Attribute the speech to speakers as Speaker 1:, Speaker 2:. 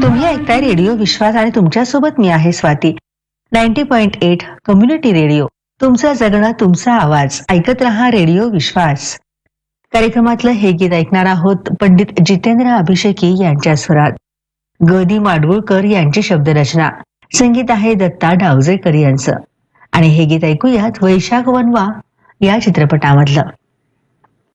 Speaker 1: तुम्ही ऐकताय रेडिओ विश्वास आणि तुमच्यासोबत मी आहे स्वाती. 90.8 कम्युनिटी रेडिओ, तुमचं जगणं तुमचा आवाज. ऐकत रहा रेडिओ विश्वास. कार्यक्रमातलं हे गीत ऐकणार आहोत पंडित जितेंद्र अभिषेकी यांच्या स्वरात. ग.दी. माडगुळकर यांची शब्दरचना, संगीत आहे दत्ता डावजेकर यांचं. आणि हे गीत ऐकूयात वैशाख वनवा या चित्रपटामधलं.